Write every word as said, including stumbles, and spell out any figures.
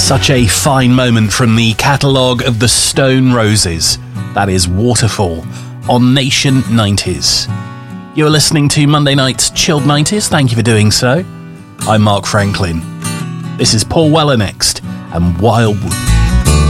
Such a fine moment from the catalogue of the Stone Roses. That is Waterfall on Nation nineties. You're listening to Monday night's Chilled nineties. Thank you for doing so. I'm Mark Franklin. This is Paul Weller next and Wildwood.